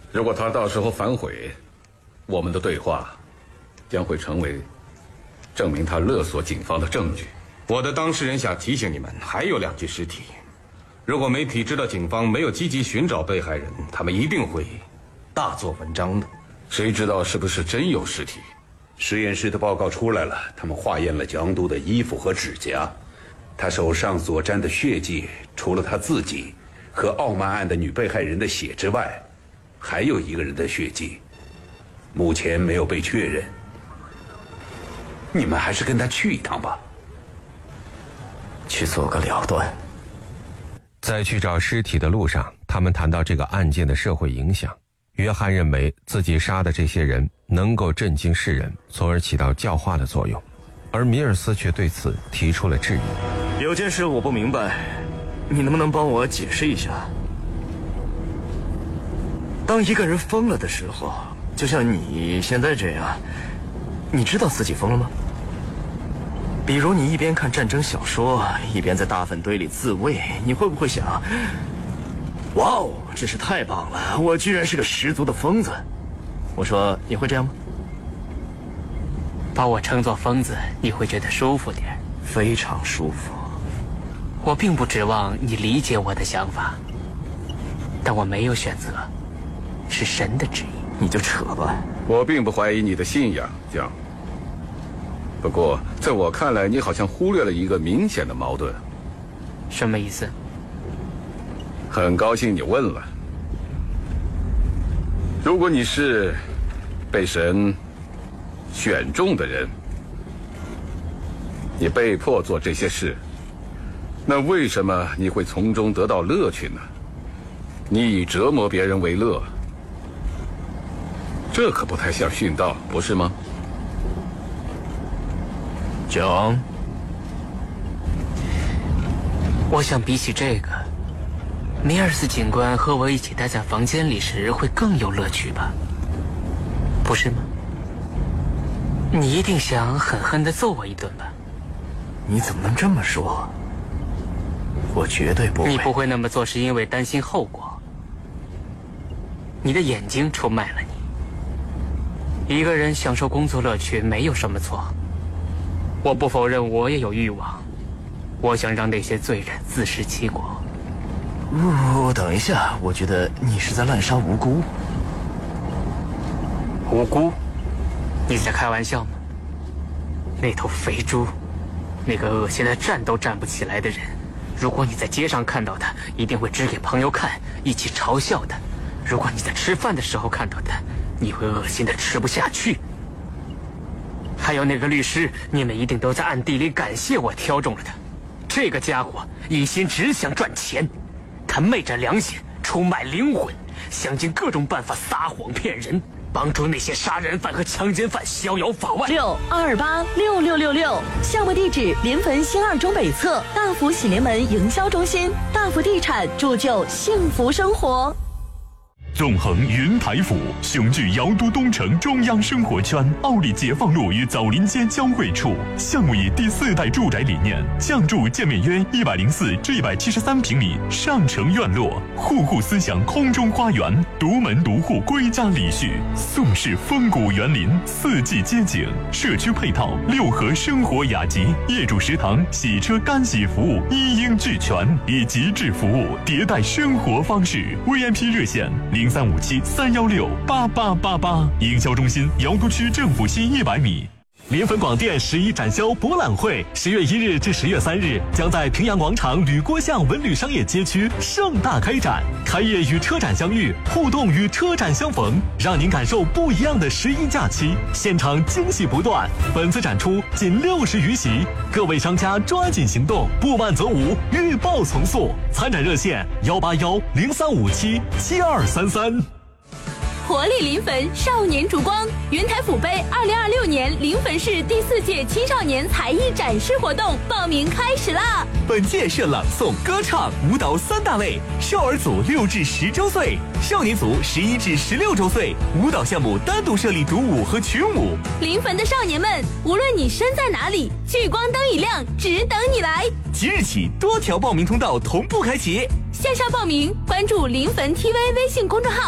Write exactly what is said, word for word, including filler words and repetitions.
如果他到时候反悔，我们的对话将会成为证明他勒索警方的证据。 我的当事人想提醒你们，还有两具尸体。如果媒体知道警方没有积极寻找被害人，他们一定会大做文章的。 谁知道是不是真有尸体？ 实验室的报告出来了，他们化验了江都的衣服和指甲，他手上所沾的血迹，除了他自己和傲慢案的女被害人的血之外，还有一个人的血迹，目前没有被确认。你们还是跟他去一趟吧， 去做个了断。 在去找尸体的路上，他们谈到这个案件的社会影响。约翰认为自己杀的这些人能够震惊世人，从而起到教化的作用，而米尔斯却对此提出了质疑。 有件事我不明白，你能不能帮我解释一下？当一个人疯了的时候，就像你现在这样，你知道自己疯了吗？比如你一边看战争小说，一边在大粪堆里自慰，你会不会想，哇哦，真是太棒了，我居然是个十足的疯子。我说你会这样吗？ 把我称作疯子，你会觉得舒服点？ 非常舒服。 我并不指望你理解我的想法，但我没有选择，是神的旨意。 你就扯吧。 我并不怀疑你的信仰，江。不过在我看来，你好像忽略了一个明显的矛盾。 什么意思？ 很高兴你问了。如果你是被神选中的人，你被迫做这些事，那为什么你会从中得到乐趣呢？你以折磨别人为乐，这可不太像殉道，不是吗？ 讲。 我想比起这个，米尔斯警官和我一起待在房间里时会更有乐趣吧，不是吗？你一定想狠狠地揍我一顿吧？ 你怎么能这么说？我绝对不会。 你不会那么做是因为担心后果。你的眼睛出卖了你。一个人享受工作乐趣没有什么错。我不否认我也有欲望，我想让那些罪人自食其果。 哦，等一下，我觉得你是在滥杀无辜。 无辜？你在开玩笑吗？那头肥猪，那个恶心的站都站不起来的人，如果你在街上看到他，一定会指给朋友看，一起嘲笑他。如果你在吃饭的时候看到他，你会恶心的吃不下去。还有那个律师，你们一定都在暗地里感谢我挑中了他。这个家伙一心只想赚钱，他昧着良心出卖灵魂，想尽各种办法撒谎骗人，帮助那些杀人犯和强奸犯逍遥法外。 六二八六六六六，项目地址临汾新二中北侧大福喜临门营销中心，大福地产铸就幸福生活。 纵横云台府，雄踞瑶都东城中央生活圈，奥利解放路与枣林街交汇处。项目以第四代住宅理念，降筑建面约一百零四至一百七十三平米上城院落，户户思想空中花园，独门独户归家礼序，宋式风谷园林，四季街景，社区配套六合生活雅集，业主食堂、洗车干洗服务一应俱全，以极致服务迭代生活方式。V I P 热线零三五七三幺六八八八八，营销中心瑶都区政府西一百米。临汾广电十一展销博览会，十月一日至十月三日将在平阳广场吕郭巷文旅商业街区盛大开展。开业与车展相遇，互动与车展相逢，让您感受不一样的十一假期。现场惊喜不断，本次展出仅六十余席，各位商家抓紧行动，不晚则无，预报从速。参展热线幺八幺零三五七七二三三。 活力临汾，少年烛光，云台府杯二零二六年临汾市第四届青少年才艺展示活动报名开始啦！ 本届设朗诵、歌唱、舞蹈三大类，少儿组六至十周岁，少年组十一至十六周岁，舞蹈项目单独设立独舞和群舞。 临汾的少年们，无论你身在哪里，聚光灯一亮，只等你来。 即日起，多条报名通道同步开启， 线上报名，关注临汾 T V 微信公众号。